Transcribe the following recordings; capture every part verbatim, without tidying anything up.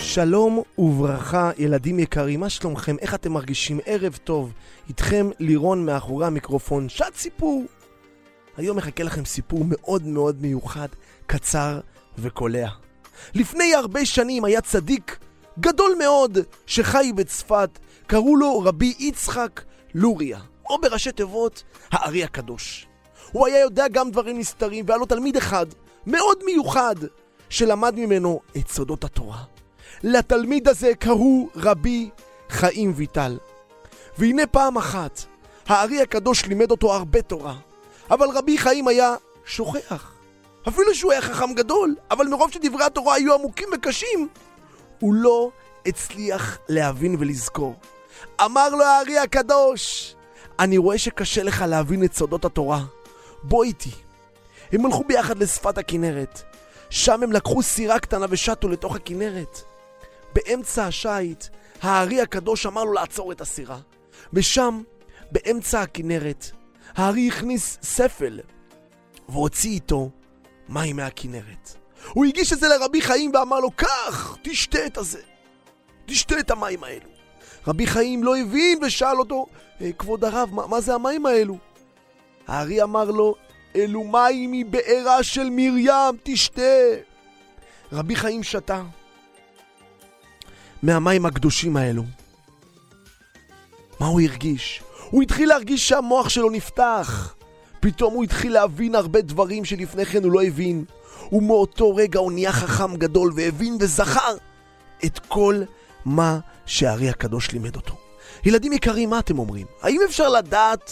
שלום וברכה ילדים יקרים, מה שלומכם? איך אתם מרגישים? ערב טוב, איתכם לירון מאחורי המיקרופון, שעת סיפור. היום מחכה לכם סיפור מאוד מאוד מיוחד, קצר וקולע. לפני הרבה שנים היה צדיק גדול מאוד שחי בצפת, קראו לו רבי יצחק לוריה, או בראשי תיבות הארי הקדוש. הוא היה יודע גם דברים נסתרים, והיה לו תלמיד אחד מאוד מיוחד שלמד ממנו את סודות התורה. לתלמיד הזה קראו רבי חיים ויטל. והנה פעם אחת הארי הקדוש לימד אותו הרבה תורה, אבל רבי חיים היה שוכח. אפילו שהוא היה חכם גדול, אבל מרוב שדברי התורה היו עמוקים וקשים, הוא לא הצליח להבין ולזכור. אמר לו הארי הקדוש, אני רואה שקשה לך להבין את סודות התורה, בוא איתי. הם הלכו ביחד לשפת הכנרת. שם הם לקחו סירה קטנה ושטו לתוך הכנרת. באמצע השייט הארי הקדוש אמר לו לעצור את הסירה, ושם באמצע הכנרת הארי הכניס ספל והוציא איתו מים מהכנרת. הוא הגיש את זה לרבי חיים ואמר לו, כך, תשתה את הזה, תשתה את המים האלו. רבי חיים לא הבין ושאל אותו, כבוד הרב, מה, מה זה המים האלו? הארי אמר לו, אלו מים מבארה של מרים, תשתה. רבי חיים שתה מהמים הקדושים האלו. מה הוא הרגיש? הוא התחיל להרגיש שהמוח שלו נפתח. פתאום הוא התחיל להבין הרבה דברים שלפני כן הוא לא הבין. ומאותו רגע הוא נהיה חכם גדול והבין וזכר את כל מה שהארי הקדוש לימד אותו. ילדים יקרים, מה אתם אומרים? האם אפשר לדעת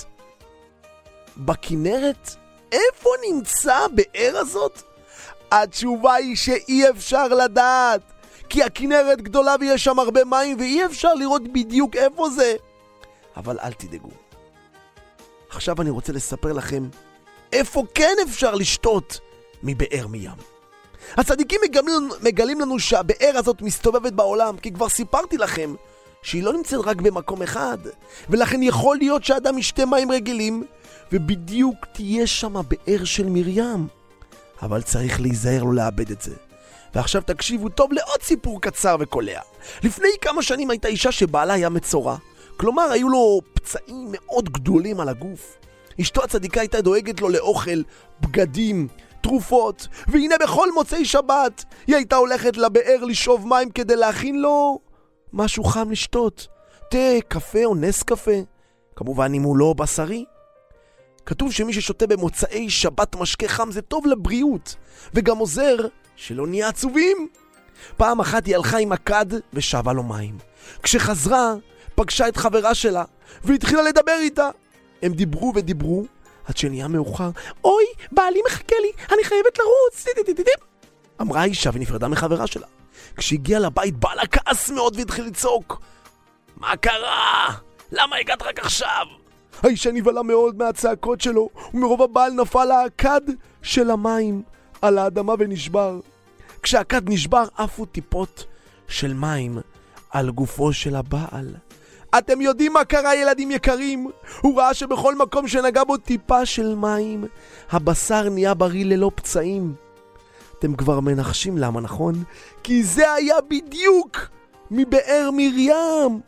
בכנרת איפה נמצא הבאר הזאת? התשובה היא שאי אפשר לדעת, כי הכנרת גדולה ויש שם הרבה מים ואי אפשר לראות בדיוק איפה זה. אבל אל תדאגו, עכשיו אני רוצה לספר לכם איפה כן אפשר לשתות מבאר מים. הצדיקים מגלים, מגלים לנו שהבאר הזאת מסתובבת בעולם, כי כבר סיפרתי לכם שהיא לא נמצאת רק במקום אחד, ולכן יכול להיות שאדם ישתה מים רגילים ובדיוק תהיה שם באר של מרים, אבל צריך להיזהר לא לאבד את זה. ועכשיו תקשיבו טוב לעוד סיפור קצר וקולע. לפני כמה שנים הייתה אישה שבעלה היה מצורע, כלומר היו לו פצעים מאוד גדולים על הגוף. אשתו הצדיקה הייתה דואגת לו לאוכל, בגדים, תרופות, והנה בכל מוצאי שבת היא הייתה הולכת לבאר לשאוב מים כדי להכין לו משהו חם לשתות, תה, קפה או נס קפה, כמובן אם הוא לא בשרי. כתוב שמי ששותה במוצאי שבת משקה חם זה טוב לבריאות, וגם עוזר שלא נהיה עצובים. פעם אחת היא הלכה עם הכד ושאבה לו מים. כשחזרה פגשה את חברה שלה והתחילה לדבר איתה. הם דיברו ודיברו עד שנהיה מאוחר. אוי, בעלי מחכה לי, אני חייבת לרוץ. אמרה האישה ונפרדה מחברה שלה. כשהגיעה לבית בעלה כעס מאוד והתחיל לצעוק, מה קרה? למה הגעת רק עכשיו? האישה נבהלה מאוד מהצעקות שלו, ומרוב הבעל נפל הכד של המים על האדמה ונשבר. כשהכד נשבר עפו טיפות של מים על גופו של הבעל. אתם יודעים מה קרה ילדים יקרים? הוא ראה שבכל מקום שנגע בו טיפה של מים הבשר נהיה בריא ללא פצעים. אתם כבר מנחשים למה, נכון? כי זה היה בדיוק מבאר מרים.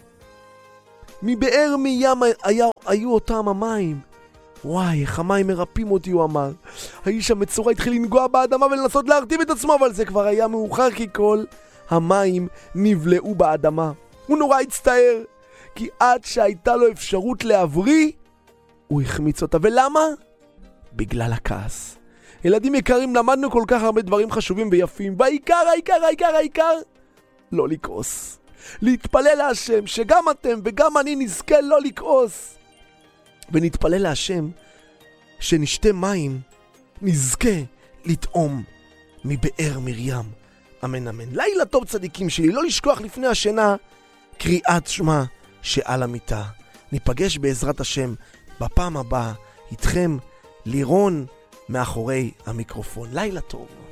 מבאר מרים היה, היו אותם המים. וואי, איך המים מרפאים אותי, הוא אמר. האיש המצורע התחיל לנגוע באדמה ולנסות להרטיב את עצמו, אבל זה כבר היה מאוחר, כי כל המים נבלעו באדמה. הוא נורא הצטער, כי עד שהייתה לו אפשרות להבריא, הוא החמיץ אותה. ולמה? בגלל הכעס. ילדים יקרים, למדנו כל כך הרבה דברים חשובים ויפים, והעיקר, העיקר, העיקר, העיקר, לא לכעוס. להתפלל להשם, שגם אתם וגם אני נזכה לא לכעוס. ונתפלל להשם, שנשתה מים, נזכה לטעום מבאר מרים. אמן אמן. לילה טוב צדיקים שלי, לא לשכוח לפני השינה, קריאת שמע שעל המיטה. ניפגש בעזרת השם בפעם הבאה, איתכם לירון מאחורי המיקרופון. לילה טוב.